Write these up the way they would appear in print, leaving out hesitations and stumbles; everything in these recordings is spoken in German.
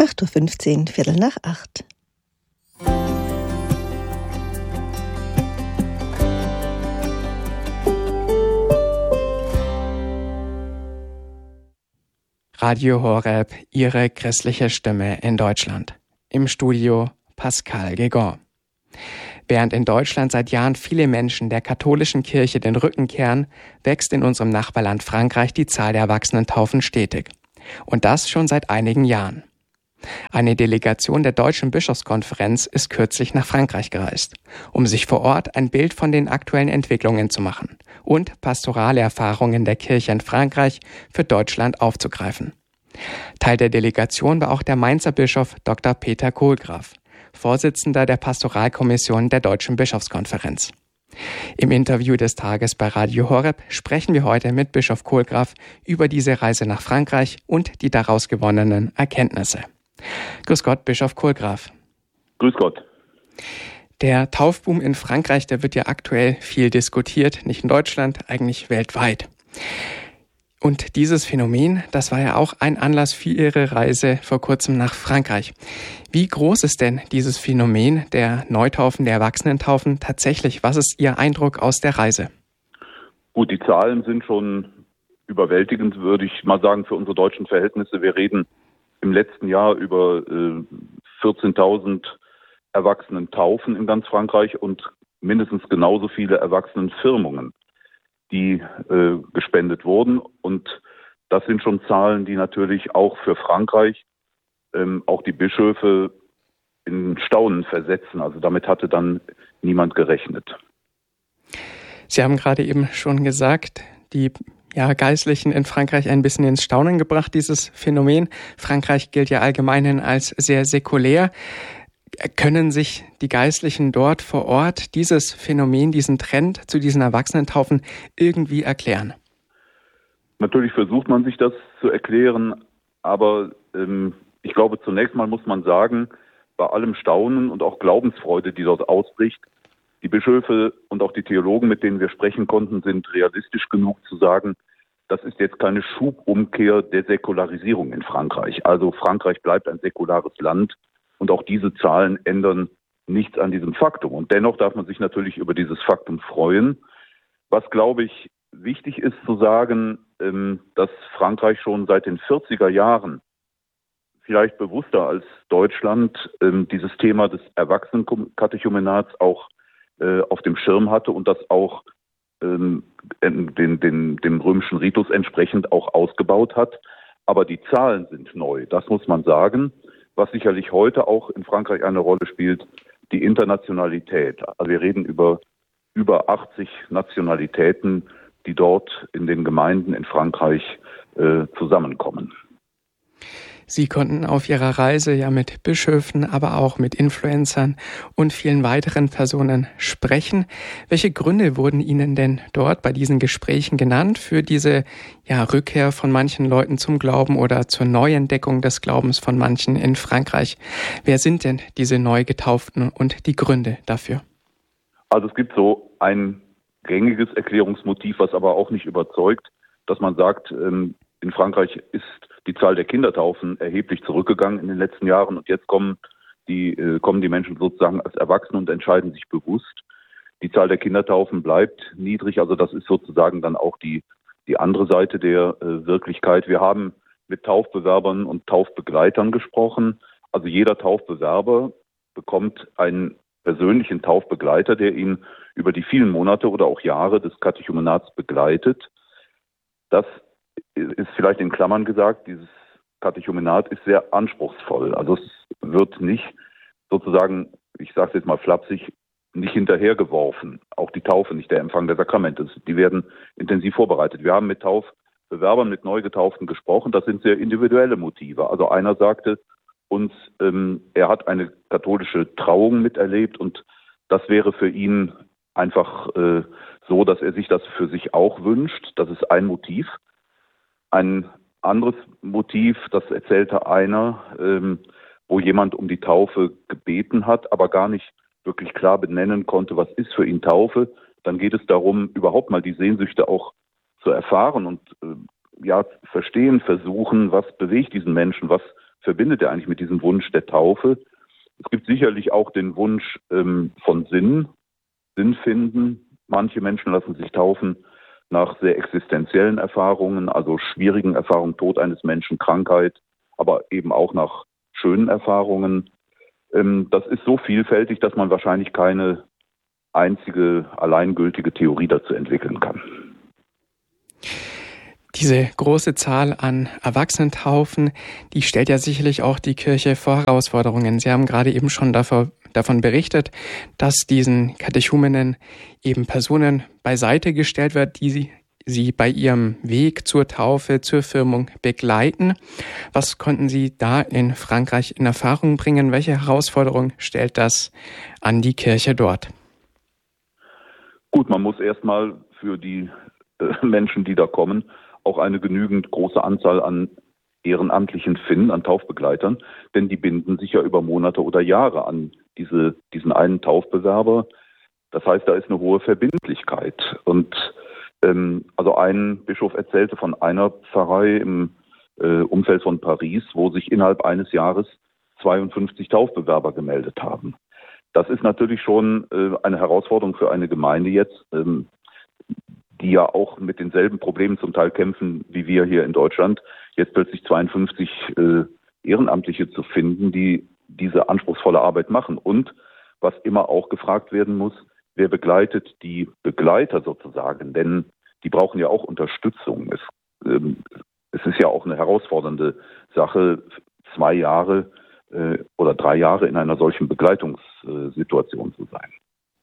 8:15 Uhr, Viertel nach 8. Radio Horeb, Ihre christliche Stimme in Deutschland. Im Studio Pascal Guégan. Während in Deutschland seit Jahren viele Menschen der katholischen Kirche den Rücken kehren, wächst in unserem Nachbarland Frankreich die Zahl der Erwachsenentaufen stetig. Und das schon seit einigen Jahren. Eine Delegation der Deutschen Bischofskonferenz ist kürzlich nach Frankreich gereist, um sich vor Ort ein Bild von den aktuellen Entwicklungen zu machen und pastorale Erfahrungen der Kirche in Frankreich für Deutschland aufzugreifen. Teil der Delegation war auch der Mainzer Bischof Dr. Peter Kohlgraf, Vorsitzender der Pastoralkommission der Deutschen Bischofskonferenz. Im Interview des Tages bei Radio Horeb sprechen wir heute mit Bischof Kohlgraf über diese Reise nach Frankreich und die daraus gewonnenen Erkenntnisse. Grüß Gott, Bischof Kohlgraf. Grüß Gott. Der Taufboom in Frankreich, der wird ja aktuell viel diskutiert, nicht in Deutschland, eigentlich weltweit. Und dieses Phänomen, das war ja auch ein Anlass für Ihre Reise vor kurzem nach Frankreich. Wie groß ist denn dieses Phänomen der Neutaufen, der Erwachsenentaufen tatsächlich? Was ist Ihr Eindruck aus der Reise? Gut, die Zahlen sind schon überwältigend, würde ich mal sagen, für unsere deutschen Verhältnisse. Wir reden im letzten Jahr über 14.000 Erwachsenentaufen in ganz Frankreich und mindestens genauso viele Erwachsenenfirmungen, die gespendet wurden. Und das sind schon Zahlen, die natürlich auch für Frankreich auch die Bischöfe in Staunen versetzen. Also damit hatte dann niemand gerechnet. Sie haben gerade eben schon gesagt, die Geistlichen in Frankreich ein bisschen ins Staunen gebracht, dieses Phänomen. Frankreich gilt ja allgemein als sehr säkulär. Können sich die Geistlichen dort vor Ort dieses Phänomen, diesen Trend zu diesen Erwachsenentaufen irgendwie erklären? Natürlich versucht man sich das zu erklären, aber ich glaube, zunächst mal muss man sagen, bei allem Staunen und auch Glaubensfreude, die dort ausbricht, die Bischöfe und auch die Theologen, mit denen wir sprechen konnten, sind realistisch genug zu sagen, das ist jetzt keine Schubumkehr der Säkularisierung in Frankreich. Also Frankreich bleibt ein säkulares Land und auch diese Zahlen ändern nichts an diesem Faktum. Und dennoch darf man sich natürlich über dieses Faktum freuen. Was, glaube ich, wichtig ist zu sagen, dass Frankreich schon seit den 40er Jahren vielleicht bewusster als Deutschland dieses Thema des Erwachsenenkatechumenats auch auf dem Schirm hatte und das auch dem römischen Ritus entsprechend auch ausgebaut hat. Aber die Zahlen sind neu, das muss man sagen. Was sicherlich heute auch in Frankreich eine Rolle spielt, die Internationalität. Also wir reden über 80 Nationalitäten, die dort in den Gemeinden in Frankreich zusammenkommen. Sie konnten auf Ihrer Reise ja mit Bischöfen, aber auch mit Influencern und vielen weiteren Personen sprechen. Welche Gründe wurden Ihnen denn dort bei diesen Gesprächen genannt für diese Rückkehr von manchen Leuten zum Glauben oder zur Neuentdeckung des Glaubens von manchen in Frankreich? Wer sind denn diese Neugetauften und die Gründe dafür? Also es gibt so ein gängiges Erklärungsmotiv, was aber auch nicht überzeugt, dass man sagt, in Frankreich ist die Zahl der Kindertaufen erheblich zurückgegangen in den letzten Jahren und jetzt kommen die Menschen sozusagen als Erwachsene und entscheiden sich bewusst. Die Zahl der Kindertaufen bleibt niedrig, also das ist sozusagen dann auch die andere Seite der Wirklichkeit. Wir haben mit Taufbewerbern und Taufbegleitern gesprochen. Also jeder Taufbewerber bekommt einen persönlichen Taufbegleiter, der ihn über die vielen Monate oder auch Jahre des Katechumenats begleitet. Das ist vielleicht in Klammern gesagt, dieses Katechumenat ist sehr anspruchsvoll. Also es wird nicht sozusagen, ich sage es jetzt mal flapsig, nicht hinterhergeworfen. Auch die Taufe, nicht der Empfang der Sakramente. Die werden intensiv vorbereitet. Wir haben mit Taufbewerbern, mit Neugetauften gesprochen. Das sind sehr individuelle Motive. Also einer sagte uns, er hat eine katholische Trauung miterlebt und das wäre für ihn einfach so, dass er sich das für sich auch wünscht. Das ist ein Motiv. Ein anderes Motiv, das erzählte einer, wo jemand um die Taufe gebeten hat, aber gar nicht wirklich klar benennen konnte, was ist für ihn Taufe. Dann geht es darum, überhaupt mal die Sehnsüchte auch zu erfahren und verstehen, versuchen, was bewegt diesen Menschen, was verbindet er eigentlich mit diesem Wunsch der Taufe? Es gibt sicherlich auch den Wunsch von Sinn finden. Manche Menschen lassen sich taufen nach sehr existenziellen Erfahrungen, also schwierigen Erfahrungen, Tod eines Menschen, Krankheit, aber eben auch nach schönen Erfahrungen. Das ist so vielfältig, dass man wahrscheinlich keine einzige alleingültige Theorie dazu entwickeln kann. Diese große Zahl an Erwachsenentaufen, die stellt ja sicherlich auch die Kirche vor Herausforderungen. Sie haben gerade eben schon davon berichtet, dass diesen Katechumenen eben Personen beiseite gestellt wird, die sie bei ihrem Weg zur Taufe, zur Firmung begleiten. Was konnten Sie da in Frankreich in Erfahrung bringen? Welche Herausforderung stellt das an die Kirche dort? Gut, man muss erstmal für die Menschen, die da kommen, auch eine genügend große Anzahl an Ehrenamtlichen finden, an Taufbegleitern, denn die binden sich ja über Monate oder Jahre an diesen einen Taufbewerber. Das heißt, da ist eine hohe Verbindlichkeit. Und also ein Bischof erzählte von einer Pfarrei im Umfeld von Paris, wo sich innerhalb eines Jahres 52 Taufbewerber gemeldet haben. Das ist natürlich schon eine Herausforderung für eine Gemeinde jetzt, die ja auch mit denselben Problemen zum Teil kämpfen wie wir hier in Deutschland, jetzt plötzlich 52 Ehrenamtliche zu finden, die diese anspruchsvolle Arbeit machen. Und was immer auch gefragt werden muss, wer begleitet die Begleiter sozusagen? Denn die brauchen ja auch Unterstützung. Es ist ja auch eine herausfordernde Sache, 2 Jahre oder 3 Jahre in einer solchen Begleitungssituation zu sein.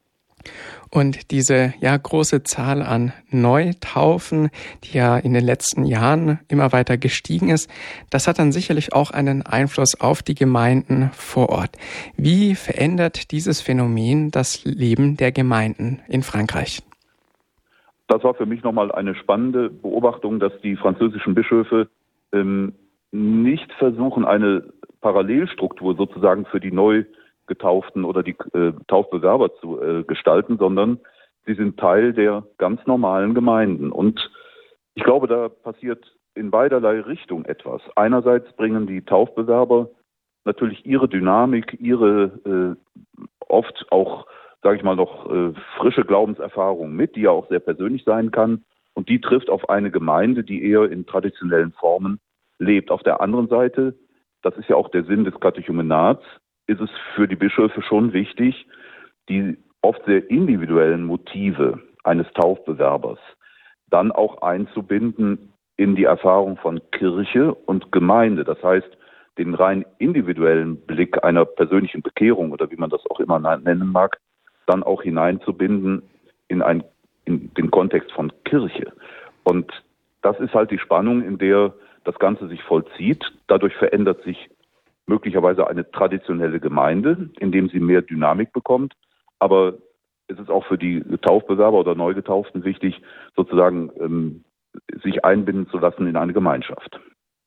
Und diese große Zahl an Neutaufen, die ja in den letzten Jahren immer weiter gestiegen ist, das hat dann sicherlich auch einen Einfluss auf die Gemeinden vor Ort. Wie verändert dieses Phänomen das Leben der Gemeinden in Frankreich? Das war für mich nochmal eine spannende Beobachtung, dass die französischen Bischöfe nicht versuchen, eine Parallelstruktur sozusagen für die Neugetauften oder die Taufbewerber zu gestalten, sondern sie sind Teil der ganz normalen Gemeinden. Und ich glaube, da passiert in beiderlei Richtung etwas. Einerseits bringen die Taufbewerber natürlich ihre Dynamik, ihre oft auch, sage ich mal, noch frische Glaubenserfahrung mit, die ja auch sehr persönlich sein kann. Und die trifft auf eine Gemeinde, die eher in traditionellen Formen lebt. Auf der anderen Seite, das ist ja auch der Sinn des Katechumenats, ist es für die Bischöfe schon wichtig, die oft sehr individuellen Motive eines Taufbewerbers dann auch einzubinden in die Erfahrung von Kirche und Gemeinde. Das heißt, den rein individuellen Blick einer persönlichen Bekehrung oder wie man das auch immer nennen mag, dann auch hineinzubinden in den Kontext von Kirche. Und das ist halt die Spannung, in der das Ganze sich vollzieht. Dadurch verändert sich möglicherweise eine traditionelle Gemeinde, indem sie mehr Dynamik bekommt. Aber es ist auch für die Taufbewerber oder Neugetauften wichtig, sozusagen sich einbinden zu lassen in eine Gemeinschaft.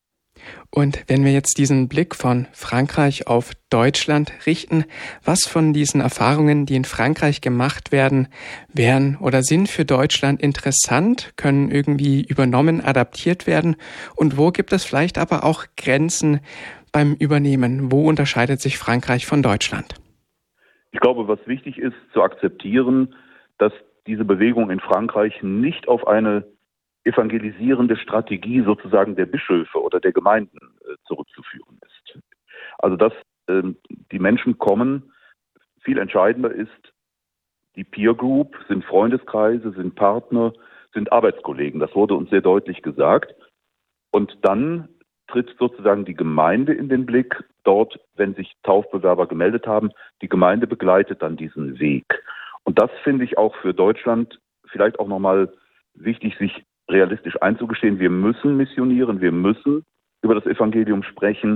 Und wenn wir jetzt diesen Blick von Frankreich auf Deutschland richten, was von diesen Erfahrungen, die in Frankreich gemacht werden, wären oder sind für Deutschland interessant, können irgendwie übernommen, adaptiert werden? Und wo gibt es vielleicht aber auch Grenzen beim Übernehmen? Wo unterscheidet sich Frankreich von Deutschland? Ich glaube, was wichtig ist, zu akzeptieren, dass diese Bewegung in Frankreich nicht auf eine evangelisierende Strategie sozusagen der Bischöfe oder der Gemeinden zurückzuführen ist. Also dass die Menschen kommen, viel entscheidender ist die Peer Group, sind Freundeskreise, sind Partner, sind Arbeitskollegen. Das wurde uns sehr deutlich gesagt. Und dann tritt sozusagen die Gemeinde in den Blick. Dort, wenn sich Taufbewerber gemeldet haben, die Gemeinde begleitet dann diesen Weg. Und das finde ich auch für Deutschland vielleicht auch nochmal wichtig, sich realistisch einzugestehen. Wir müssen missionieren, wir müssen über das Evangelium sprechen.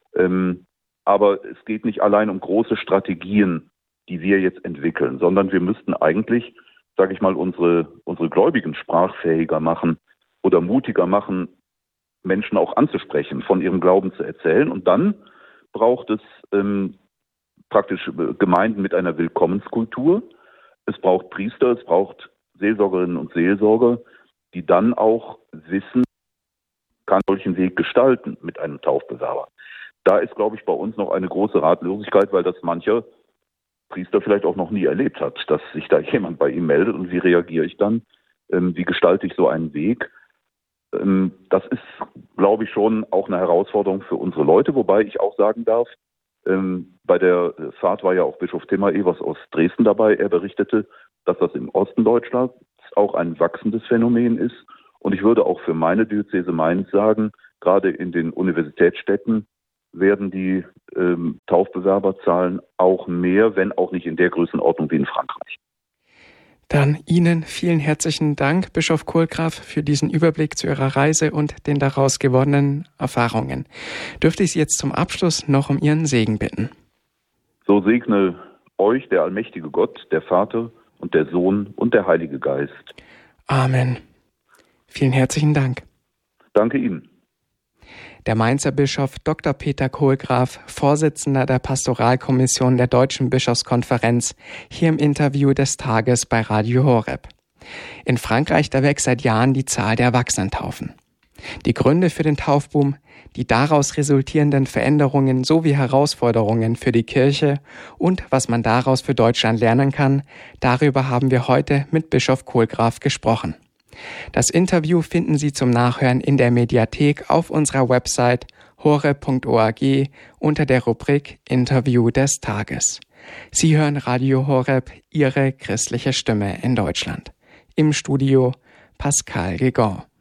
Aber es geht nicht allein um große Strategien, die wir jetzt entwickeln, sondern wir müssten eigentlich, sage ich mal, unsere Gläubigen sprachfähiger machen oder mutiger machen, Menschen auch anzusprechen, von ihrem Glauben zu erzählen. Und dann braucht es praktisch Gemeinden mit einer Willkommenskultur. Es braucht Priester, es braucht Seelsorgerinnen und Seelsorger, die dann auch wissen, kann solchen Weg gestalten mit einem Taufbewerber. da ist, glaube ich, bei uns noch eine große Ratlosigkeit, weil das mancher Priester vielleicht auch noch nie erlebt hat, dass sich da jemand bei ihm meldet und wie reagiere ich dann? Wie gestalte ich so einen Weg? Das ist, glaube ich, schon auch eine Herausforderung für unsere Leute, wobei ich auch sagen darf, bei der Fahrt war ja auch Bischof Timmer Evers aus Dresden dabei. Er berichtete, dass das im Osten Deutschlands auch ein wachsendes Phänomen ist. Und ich würde auch für meine Diözese Mainz sagen, gerade in den Universitätsstädten werden die Taufbewerberzahlen auch mehr, wenn auch nicht in der Größenordnung wie in Frankreich. Dann Ihnen vielen herzlichen Dank, Bischof Kohlgraf, für diesen Überblick zu Ihrer Reise und den daraus gewonnenen Erfahrungen. Dürfte ich Sie jetzt zum Abschluss noch um Ihren Segen bitten? So segne euch der allmächtige Gott, der Vater und der Sohn und der Heilige Geist. Amen. Vielen herzlichen Dank. Danke Ihnen. Der Mainzer Bischof Dr. Peter Kohlgraf, Vorsitzender der Pastoralkommission der Deutschen Bischofskonferenz, hier im Interview des Tages bei Radio Horeb. In Frankreich da wächst seit Jahren die Zahl der Erwachsenentaufen. Die Gründe für den Taufboom, die daraus resultierenden Veränderungen sowie Herausforderungen für die Kirche und was man daraus für Deutschland lernen kann, darüber haben wir heute mit Bischof Kohlgraf gesprochen. Das Interview finden Sie zum Nachhören in der Mediathek auf unserer Website horeb.org unter der Rubrik Interview des Tages. Sie hören Radio Horeb, Ihre christliche Stimme in Deutschland. Im Studio Pascal Gegon.